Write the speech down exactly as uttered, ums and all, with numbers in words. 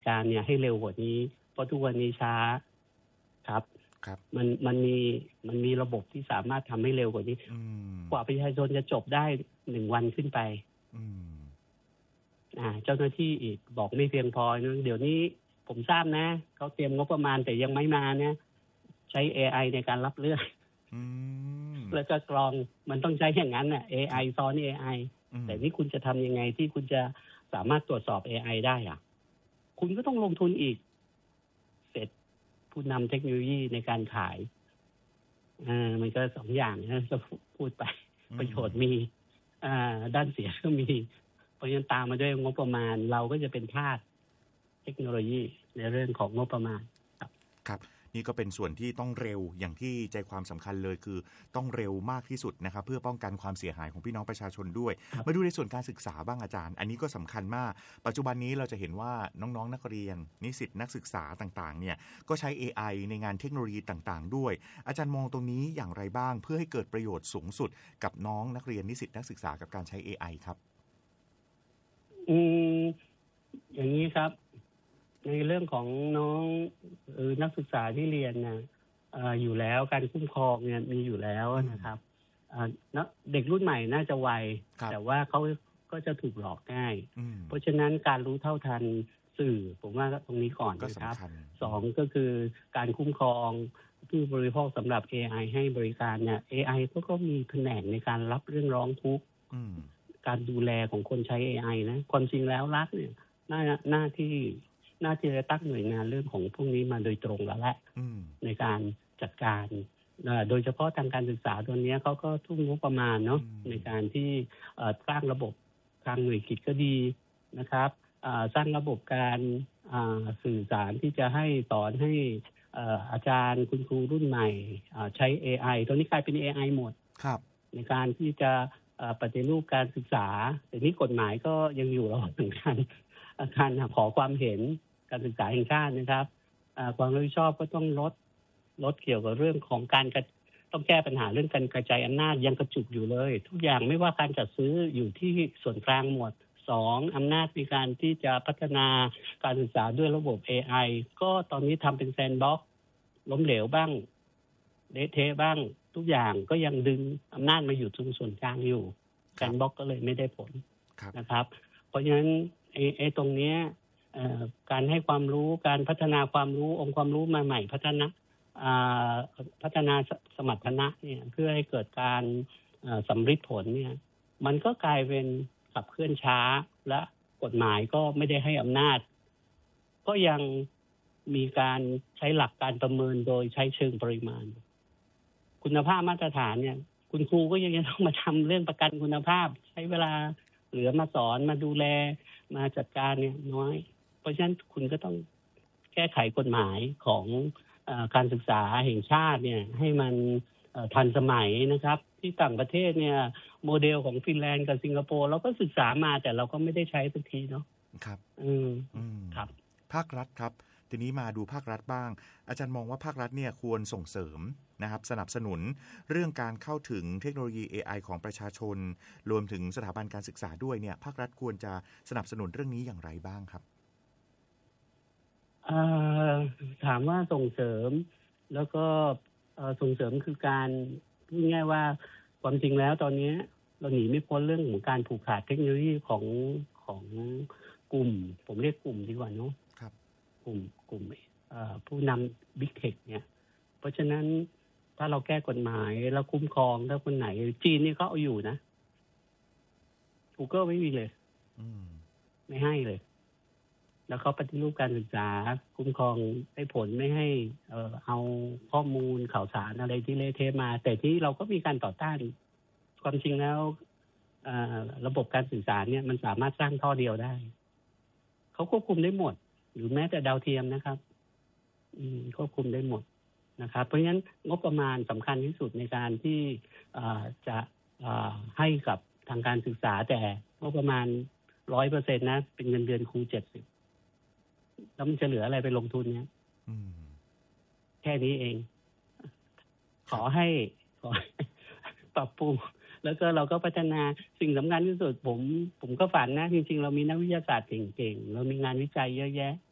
การเนี่ยให้เร็วกว่านี้เพราะทุกวันนี้ช้าครับครับมันมันมีมันมีระบบที่สามารถทำให้เร็วกว่านี้กว่าประชาชนจะจบได้หนึ่งวันขึ้นไปอ่าเจ้าหน้าที่อีกบอกไม่เพียงพอนะเดี๋ยวนี้ผมทราบนะเขาเตรียมงบประมาณแต่ยังไม่มาเนี่ยใช้ เอ ไอ ในการรับเรื่องแล้วก็กรองมันต้องใช้อย่างนั้นน่ะ เอ ไอ ซ้อน เอ ไอ แต่นี่คุณจะทำยังไงที่คุณจะสามารถตรวจสอบ เอ ไอ ได้อ่ะคุณก็ต้องลงทุนอีกเสร็จผู้นำเทคโนโลยีในการขายอ่ามันก็สองอย่างนะจะพูดไปประโยชน์มีอ่าด้านเสียก็มีเพราะฉะนั้นตามมาด้วยงบประมาณเราก็จะเป็นทาสเทคโนโลยีในเรื่องของงบประมาณครับครับนี่ก็เป็นส่วนที่ต้องเร็วอย่างที่ใจความสำคัญเลยคือต้องเร็วมากที่สุดนะครับเพื่อป้องกันความเสียหายของพี่น้องประชาชนด้วยมาดูในส่วนการศึกษาบ้างอาจารย์อันนี้ก็สำคัญมากปัจจุบันนี้เราจะเห็นว่าน้องๆนักเรียนนิสิตนักศึกษาต่างๆเนี่ยก็ใช้ เอ ไอ ในงานเทคโนโลยีต่างๆด้วยอาจารย์มองตรงนี้อย่างไรบ้างเพื่อให้เกิดประโยชน์สูงสุดกับน้องนักเรียนนิสิตนักศึกษากับการใช้ เอ ไอ ครับอืมอย่างนี้ครับในเรื่องของน้องเออนักศึกษาที่เรียนนะอยู่แล้วการคุ้มครองเนี่ยมีอยู่แล้วนะครับเด็กรุ่นใหม่น่าจะไวแต่ว่าเขาก็จะถูกหลอกง่ายเพราะฉะนั้นการรู้เท่าทันสื่อผมว่าตรงนี้ก่อนนะครับสองก็คือการคุ้มครองผู้บริโภคสำหรับ เอ ไอ ให้บริการเนี่ย เอ ไอ ก็ก็มีแผนกในการรับเรื่องร้องทุกข์การดูแลของคนใช้ เอ ไอ นะความจริงแล้วรัฐเนี่ยหน้าหน้าที่น่าจะตั้งหน่วยงานเรื่องของพวกนี้มาโดยตรงแล้วแหละในการจัดการโดยเฉพาะทางการศึกษาตัวนี้เขาก็ทุ่มงบประมาณเนาะในการที่สร้างระบบทางหน่วยกิจก็ดีนะครับสร้างระบบการสื่อสารที่จะให้สอนให้อาจารย์คุณครูรุ่นใหม่ใช้ เอ ไอ ตัวนี้กลายเป็น เอ ไอ หมดในการที่จะปฏิรูปการศึกษาแต่นี้กฎหมายก็ยังอยู่ระหว่างการการขอความเห็นการศึกษาแห่งชาตินะครับความรับผิดชอบก็ต้องลดลดเกี่ยวกับเรื่องของการต้องแก้ปัญหาเรื่องการกระจายอำนาจยังกระจุกอยู่เลยทุกอย่างไม่ว่าการจัดซื้ออยู่ที่ส่วนกลางหมดสองอำนาจในการที่จะพัฒนาการศึกษาด้วยระบบ เอ ไอ ก็ตอนนี้ทำเป็นแซนด์บ็อกซ์ล้มเหลวบ้างเละเทะบ้างทุกอย่างก็ยังดึงอำนาจมาอยู่ตรงส่วนกลางอยู่แซนด์บ็อกซ์ก็เลยไม่ได้ผลนะครับเพราะฉะนั้นไอ้ไอ้ตรงเนี้ยการให้ความรู้การพัฒนาความรู้องค์ความรู้มาใหม่พัฒนาพัฒนาสมรรถนะเนี่ยเพื่อให้เกิดการสำฤทธิ์ผลเนี่ยมันก็กลายเป็นขับเคลื่อนช้าและกฎหมายก็ไม่ได้ให้อำนาจก็ยังมีการใช้หลักการประเมินโดยใช้เชิงปริมาณคุณภาพมาตรฐานเนี่ยคุณครูก็ยังต้องมาทำเรื่องประกันคุณภาพใช้เวลาเหลือมาสอนมาดูแลมาจัดการเนี่ยน้อยเพราะฉะนั้นคุณก็ต้องแก้ไขกฎหมายของเอ่อการศึกษาแห่งชาติเนี่ยให้มันทันสมัยนะครับที่ต่างประเทศเนี่ยโมเดลของฟินแลนด์กับสิงคโปร์เราก็ศึกษามาแต่เราก็ไม่ได้ใช้สักทีเนาะครับอืมอืมครับภาครัฐครับทีนี้มาดูภาครัฐบ้างอาจารย์มองว่าภาครัฐเนี่ยควรส่งเสริมนะครับสนับสนุนเรื่องการเข้าถึงเทคโนโลยี เอ ไอ ของประชาชนรวมถึงสถาบันการศึกษาด้วยเนี่ยภาครัฐควรจะสนับสนุนเรื่องนี้อย่างไรบ้างครับถามว่าส่งเสริมแล้วก็ส่งเสริมคือการพูดง่ายว่าความจริงแล้วตอนนี้เราหนีไม่พ้นเรื่องของการผูกขาดเทคโนโลยีของของกลุ่มผมเรียกกลุ่มดีกว่าเนาะครับกลุ่มกลุ่มผู้นำบิ๊กเทคเนี่ยเพราะฉะนั้นถ้าเราแก้กฎหมายแล้วคุ้มครองถ้าคนไหนจีนนี่เขาเอาอยู่นะ Google ไม่มีเลยไม่ให้เลยแล้วเขาปฏิรูปการศึกษาคุ้มครองให้ผลไม่ให้เอ่อเอาข้อมูลข่าวสารอะไรที่เละเทะมาแต่ที่เราก็มีการต่อต้านความจริงแล้วระบบการสื่อสารเนี่ยมันสามารถสร้างท่อเดียวได้เขาควบคุมได้หมดหรือแม้แต่ดาวเทียมนะครับควบคุมได้หมดนะครับเพราะฉะนั้นงบประมาณสำคัญที่สุดในการที่จะให้กับทางการศึกษาแต่งบประมาณ ร้อยเปอร์เซ็นต์ นะเป็นเงินเดือนครูเจ็ดสิบแล้วมันจะเหลืออะไรไปลงทุนเนี่ยแค่นี้เองขอให้ขอปรับปรุงแล้วก็เราก็พัฒนาสิ่งสำคัญที่สุดผมผมก็ฝันนะจริงๆเรามีนักวิทยาศาสตร์เก่งๆเรามีงานวิจัยเยอะแยะ